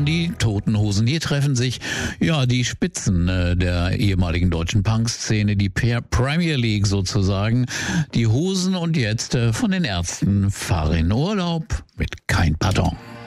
die Toten Hosen. Hier treffen sich die Spitzen der ehemaligen deutschen Punk-Szene, die Premier League sozusagen. Die Hosen und jetzt von den Ärzten Fahr in Urlaub mit Kein Pardon.